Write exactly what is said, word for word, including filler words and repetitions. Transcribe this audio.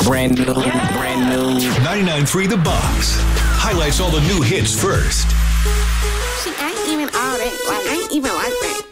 Brand new, brand new. ninety-nine point three The Box highlights all the new hits first. See, I ain't even all that. Like, I ain't even like that.